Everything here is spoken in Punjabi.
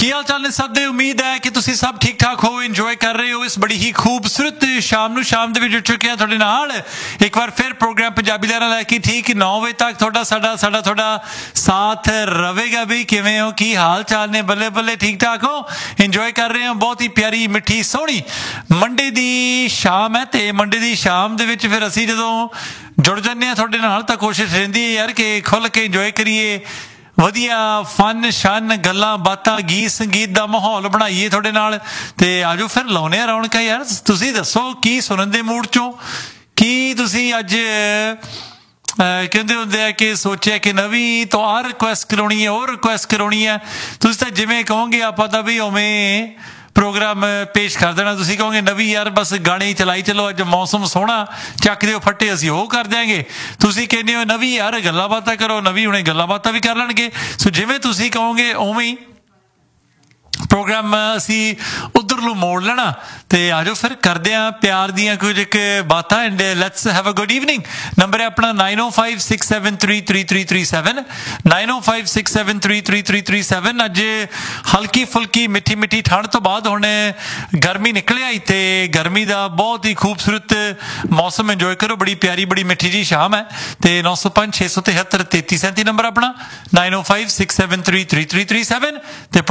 ਕੀ ਹਾਲ ਚਾਲ ਨੇ ਸਭ ਦੇ। ਉਮੀਦ ਹੈ ਕਿ ਤੁਸੀਂ ਸਭ ਠੀਕ ਠਾਕ ਹੋ, ਇੰਜੋਏ ਕਰ ਰਹੇ ਹੋ ਇਸ ਬੜੀ ਹੀ ਖੂਬਸੂਰਤ ਸ਼ਾਮ ਨੂੰ। ਸ਼ਾਮ ਦੇ ਵਿੱਚ ਜੁੜ ਚੁੱਕੇ ਹਾਂ ਤੁਹਾਡੇ ਨਾਲ ਇੱਕ ਵਾਰ ਫਿਰ ਪ੍ਰੋਗਰਾਮ ਪੰਜਾਬੀ ਲਹਿਰਾਂ ਲੈ ਕੇ ਠੀਕ 9 ਵਜੇ ਤੱਕ ਤੁਹਾਡਾ ਸਾਥ ਰਹੇਗਾ। ਵੀ ਕਿਵੇਂ ਹੋ, ਕੀ ਹਾਲ ਚਾਲ ਨੇ? ਬੱਲੇ ਬੱਲੇ, ਠੀਕ ਠਾਕ ਹੋ, ਇੰਜੋਏ ਕਰ ਰਹੇ ਹੋ। ਬਹੁਤ ਹੀ ਪਿਆਰੀ ਮਿੱਠੀ ਸੋਹਣੀ ਮੰਡੇ ਦੀ ਸ਼ਾਮ ਹੈ ਤੇ ਮੰਡੇ ਦੀ ਸ਼ਾਮ ਦੇ ਵਿੱਚ ਫਿਰ ਅਸੀਂ ਜਦੋਂ ਜੁੜ ਜਾਂਦੇ ਹਾਂ ਤੁਹਾਡੇ ਨਾਲ ਤਾਂ ਕੋਸ਼ਿਸ਼ ਰਹਿੰਦੀ ਹੈ ਯਾਰ ਕਿ ਖੁੱਲ੍ਹ ਕੇ ਇੰਜੋਏ ਕਰੀਏ, ਵਧੀਆ ਫਨ ਸ਼ਨ ਗੱਲਾਂ ਬਾਤਾਂ ਗੀਤ ਸੰਗੀਤ ਦਾ ਮਾਹੌਲ ਬਣਾਈਏ ਤੁਹਾਡੇ ਨਾਲ। ਤੇ ਆਜੋ ਫਿਰ ਲਾਉਨੇ ਆ ਰੌਣਕਾਂ ਯਾਰ। ਤੁਸੀਂ ਦੱਸੋ ਕੀ ਸੁਣਨ ਦੇ ਮੂਡ ਚੋਂ, ਕੀ ਤੁਸੀਂ ਅੱਜ ਕਹਿੰਦੇ ਹੁੰਦੇ ਆ ਕਿ ਸੋਚਿਆ ਕਿ ਨਵੀਂ ਤੋਂ ਆਹ ਰਿਕੁਐਸਟ ਕਰਾਉਣੀ ਹੈ, ਉਹ ਰਿਕੁਐਸਟ ਕਰਾਉਣੀ ਹੈ। ਤੁਸੀਂ ਤਾਂ ਜਿਵੇਂ ਕਹੋਗੇ ਆਪਾਂ ਤਾਂ ਵੀ ਉਵੇਂ ਪ੍ਰੋਗਰਾਮ ਪੇਸ਼ ਕਰ ਦੇਣਾ। ਤੁਸੀਂ ਕਹੋਗੇ ਨਵੀਂ ਯਾਰ ਬਸ ਗਾਣੇ ਹੀ ਚਲਾਈ ਚਲੋ, ਅੱਜ ਮੌਸਮ ਸੋਹਣਾ, ਚੱਕ ਦਿਓ ਫੱਟੇ, ਅਸੀਂ ਉਹ ਕਰ ਦਿਆਂਗੇ। ਤੁਸੀਂ ਕਹਿੰਦੇ ਹੋ ਨਵੀਂ ਯਾਰ ਗੱਲਾਂ ਬਾਤਾਂ ਕਰੋ, ਨਵੀਂ ਹੁਣੇ ਗੱਲਾਂ ਬਾਤਾਂ ਵੀ ਕਰ ਲੈਣਗੇ। ਸੋ ਜਿਵੇਂ ਤੁਸੀਂ ਕਹੋਗੇ ਉਵੇਂ ਹੀ ਪ੍ਰੋਗਰਾਮ ਅਸੀਂ ਉਧਰ ਨੂੰ ਮੋੜ ਲੈਣਾ। ਤੇ ਆਜੋ ਫਿਰ ਕਰਦੇ ਹਾਂ ਪਿਆਰ ਦੀਆਂ ਕੁਝ ਇੱਕ ਬਾਤਾਂ and let's have a good evening. Number ਹੈ ਆਪਣਾ 9056733337 9056733337। ਅੱਜ ਹਲਕੀ ਫੁਲਕੀ ਮਿੱਠੀ ਮਿੱਠੀ ਠੰਡ ਤੋਂ ਬਾਅਦ ਹੁਣ ਗਰਮੀ ਨਿਕਲਿਆ ਹੀ ਤੇ ਗਰਮੀ ਦਾ ਬਹੁਤ ਹੀ ਖੂਬਸੂਰਤ ਮੌਸਮ ਇੰਜੋਏ ਕਰੋ। ਬੜੀ ਪਿਆਰੀ ਬੜੀ ਮਿੱਠੀ ਜੀ ਸ਼ਾਮ ਹੈ ਤੇ 905 673 3337 ਨੰਬਰ ਆਪਣਾ 9056733337 ਤੇ